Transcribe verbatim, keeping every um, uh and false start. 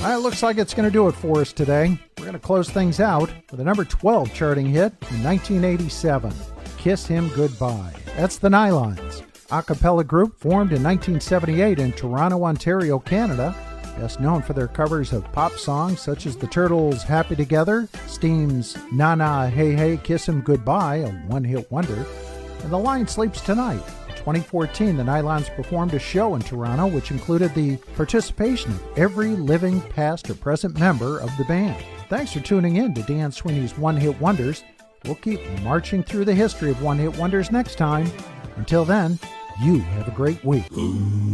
Well, it looks like it's going to do it for us today. We're going to close things out with a number twelve charting hit in nineteen eighty-seven, Kiss Him Goodbye. That's the Nylons, a cappella group formed in nineteen seventy-eight in Toronto, Ontario, Canada. Best known for their covers of pop songs such as the Turtles' Happy Together, Steam's Na Na Hey Hey Kiss Him Goodbye, a one-hit wonder, and The Lion Sleeps Tonight. In twenty fourteen, the Nylons performed a show in Toronto which included the participation of every living past or present member of the band. Thanks for tuning in to Dan Sweeney's One Hit Wonders. We'll keep marching through the history of one-hit wonders next time. Until then, you have a great week.